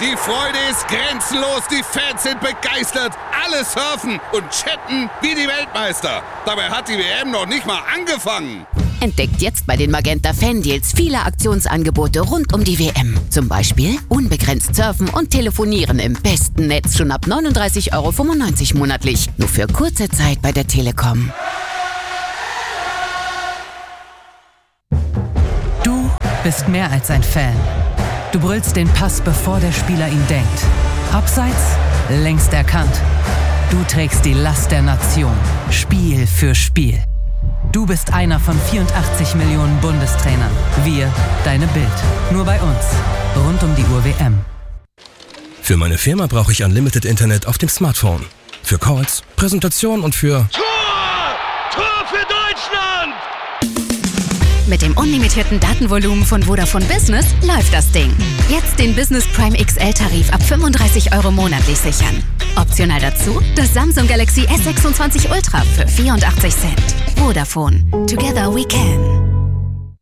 Die Freude ist grenzenlos, die Fans sind begeistert, alle surfen und chatten wie die Weltmeister. Dabei hat die WM noch nicht mal angefangen. Entdeckt jetzt bei den Magenta Fan-Deals viele Aktionsangebote rund um die WM. Zum Beispiel unbegrenzt surfen und telefonieren im besten Netz schon ab 39,95 € monatlich. Nur für kurze Zeit bei der Telekom. Du bist mehr als ein Fan. Du brüllst den Pass, bevor der Spieler ihn denkt. Abseits, längst erkannt. Du trägst die Last der Nation, Spiel für Spiel. Du bist einer von 84 Millionen Bundestrainern. Wir, deine Bild. Nur bei uns. Rund um die Uhr WM. Für meine Firma brauche ich Unlimited Internet auf dem Smartphone. Für Calls, Präsentation und für... Tor für Deutschland! Mit dem unlimitierten Datenvolumen von Vodafone Business läuft das Ding. Jetzt den Business Prime XL-Tarif ab 35 € monatlich sichern. Optional dazu das Samsung Galaxy S26 Ultra für 84 Cent. Vodafone. Together we can.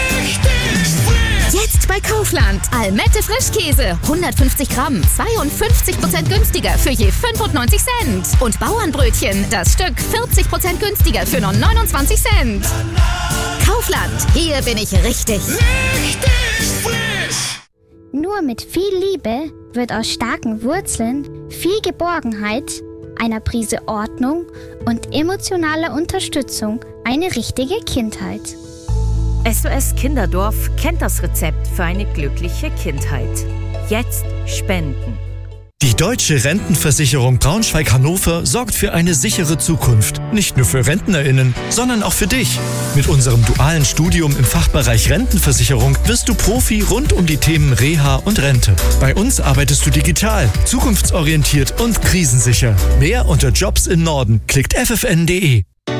Jetzt bei Kaufland. Almette Frischkäse. 150 Gramm. 52% günstiger für je 95 Cent. Und Bauernbrötchen. Das Stück 40% günstiger für nur 29 Cent. Kaufland. Hier bin ich richtig. Richtig frisch. Nur mit viel Liebe wird aus starken Wurzeln viel Geborgenheit, einer Prise Ordnung und emotionaler Unterstützung eine richtige Kindheit. SOS Kinderdorf kennt das Rezept für eine glückliche Kindheit. Jetzt spenden. Die Deutsche Rentenversicherung Braunschweig-Hannover sorgt für eine sichere Zukunft. Nicht nur für RentnerInnen, sondern auch für dich. Mit unserem dualen Studium im Fachbereich Rentenversicherung wirst du Profi rund um die Themen Reha und Rente. Bei uns arbeitest du digital, zukunftsorientiert und krisensicher. Mehr unter Jobs im Norden. Klickt ffn.de.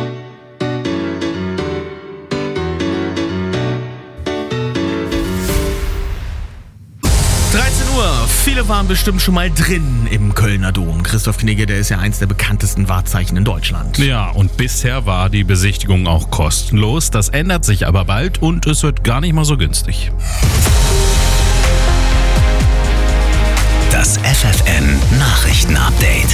Viele waren bestimmt schon mal drin im Kölner Dom. Christoph Knigge, der ist ja eins der bekanntesten Wahrzeichen in Deutschland. Ja, und bisher war die Besichtigung auch kostenlos. Das ändert sich aber bald und es wird gar nicht mal so günstig. Das FFN Nachrichten-Update.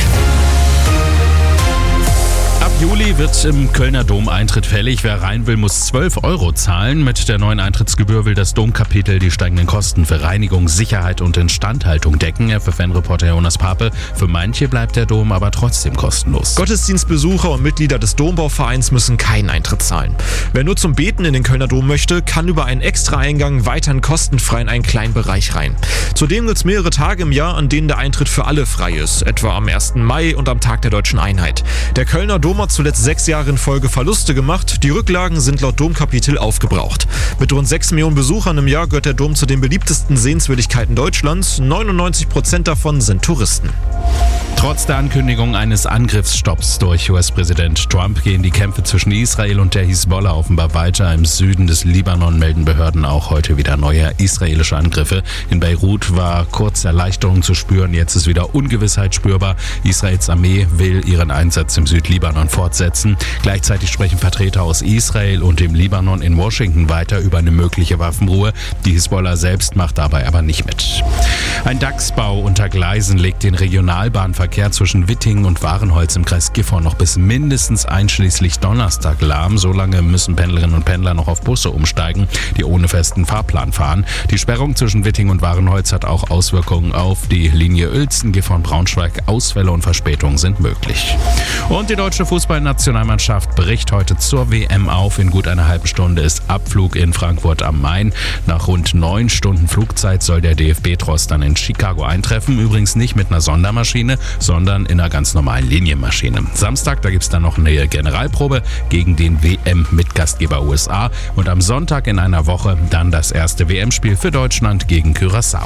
Ab Juli wird im Kölner Dom Eintritt fällig. Wer rein will, muss 12 € zahlen. Mit der neuen Eintrittsgebühr will das Domkapitel die steigenden Kosten für Reinigung, Sicherheit und Instandhaltung decken. FFN-Reporter Jonas Pape. Für manche bleibt der Dom aber trotzdem kostenlos. Gottesdienstbesucher und Mitglieder des Dombauvereins müssen keinen Eintritt zahlen. Wer nur zum Beten in den Kölner Dom möchte, kann über einen Extra-Eingang weiterhin kostenfrei in einen kleinen Bereich rein. Zudem gibt es mehrere Tage im Jahr, an denen der Eintritt für alle frei ist. Etwa am 1. Mai und am Tag der Deutschen Einheit. Der Kölner Dom hat zuletzt 6 Jahre in Folge Verluste gemacht. Die Rücklagen sind laut Domkapitel aufgebraucht. Mit rund 6 Millionen Besuchern im Jahr gehört der Dom zu den beliebtesten Sehenswürdigkeiten Deutschlands. 99% davon sind Touristen. Trotz der Ankündigung eines Angriffsstopps durch US-Präsident Trump gehen die Kämpfe zwischen Israel und der Hisbollah offenbar weiter. Im Süden des Libanon melden Behörden auch heute wieder neue israelische Angriffe. In Beirut war kurz Erleichterung zu spüren, jetzt ist wieder Ungewissheit spürbar. Israels Armee will ihren Einsatz im Südlibanon fortsetzen. Gleichzeitig sprechen Vertreter aus Israel und dem Libanon in Washington weiter über eine mögliche Waffenruhe. Die Hisbollah selbst macht dabei aber nicht mit. Ein Dachsbau unter Gleisen legt den Regionalbahnverkehr zwischen Wittingen und Warenholz im Kreis Gifhorn noch bis mindestens einschließlich Donnerstag lahm. So lange müssen Pendlerinnen und Pendler noch auf Busse umsteigen, die ohne festen Fahrplan fahren. Die Sperrung zwischen Wittingen und Warenholz hat auch Auswirkungen auf die Linie Uelzen, Gifhorn, Braunschweig. Ausfälle und Verspätungen sind möglich. Und die deutsche Fußballnationalmannschaft bricht heute zur WM auf. In gut einer halben Stunde ist Abflug in Frankfurt am Main. Nach rund 9 Stunden Flugzeit soll der DFB-Tross dann in Chicago eintreffen. Übrigens nicht mit einer Sondermaschine, sondern in einer ganz normalen Linienmaschine. Samstag, da gibt es dann noch eine Generalprobe gegen den WM-Mitgastgeber USA. Und am Sonntag in einer Woche dann das erste WM-Spiel für Deutschland gegen Curaçao.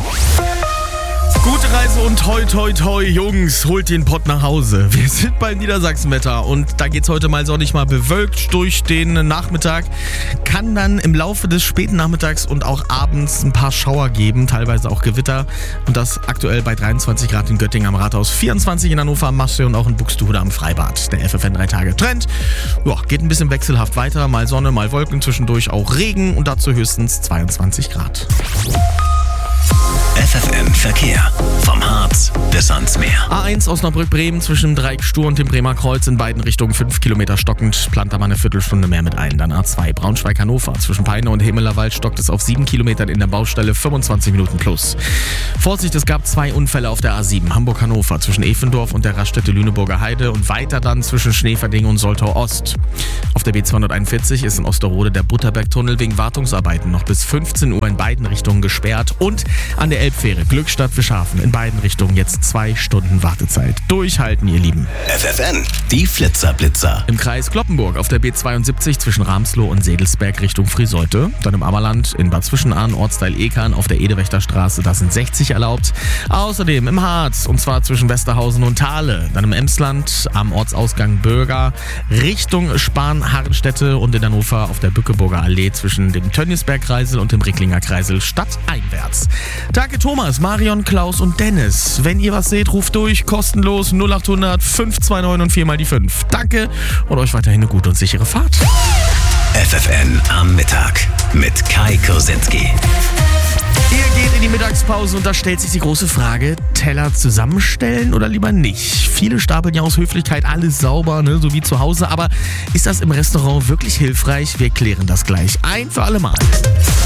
Gute Reise und toi toi toi, Jungs, holt den Pott nach Hause. Wir sind bei Niedersachsenwetter und da geht's heute mal sonnig mal bewölkt durch den Nachmittag. Kann dann im Laufe des späten Nachmittags und auch abends ein paar Schauer geben, teilweise auch Gewitter. Und das aktuell bei 23 Grad in Göttingen am Rathaus, 24 in Hannover am Maschsee und auch in Buxtehude am Freibad. Der FFN 3 Tage Trend. Ja, geht ein bisschen wechselhaft weiter, mal Sonne, mal Wolken, zwischendurch auch Regen und dazu höchstens 22 Grad. FFN Verkehr. Harz bis ans Meer. A1 Osnabrück-Bremen zwischen dem Dreieck Stur und dem Bremer Kreuz in beiden Richtungen 5 Kilometer stockend, plant da mal eine Viertelstunde mehr mit ein. Dann A2 Braunschweig-Hannover zwischen Peine und Himmelerwald stockt es auf 7 Kilometern in der Baustelle, 25 Minuten plus. Vorsicht, es gab 2 Unfälle auf der A7 Hamburg-Hannover zwischen Efendorf und der Raststätte Lüneburger Heide und weiter dann zwischen Schneeverding und Soltau Ost. Auf der B241 ist in Osterode der Butterbergtunnel wegen Wartungsarbeiten noch bis 15 Uhr in beiden Richtungen gesperrt und an der Elbfähre Glückstadt-Fischhafen in beiden Richtungen jetzt 2 Stunden Wartezeit. Durchhalten, ihr Lieben. FFN, die Flitzer-Blitzer. Im Kreis Cloppenburg auf der B72 zwischen Ramsloh und Sedelsberg Richtung Friseute. Dann im Ammerland in Bad Zwischenahn, Ortsteil Ekern auf der Edewächterstraße, da sind 60 erlaubt. Außerdem im Harz und zwar zwischen Westerhausen und Thale. Dann im Emsland am Ortsausgang Bürger Richtung Spahn-Harrenstätte und in Hannover auf der Bückeburger Allee zwischen dem Tönniesberg-Kreisel und dem Ricklinger Kreisel stadteinwärts. Danke Thomas, Marion, Klaus und Dennis. Wenn ihr was seht, ruft durch, kostenlos 0800 529 und 4 mal die 5. Danke und euch weiterhin eine gute und sichere Fahrt. FFN am Mittag mit Kai Kursinski. Ihr geht in die Mittagspause und da stellt sich die große Frage, Teller zusammenstellen oder lieber nicht? Viele stapeln ja aus Höflichkeit alles sauber, ne, so wie zu Hause, aber ist das im Restaurant wirklich hilfreich? Wir klären das gleich ein für alle Mal.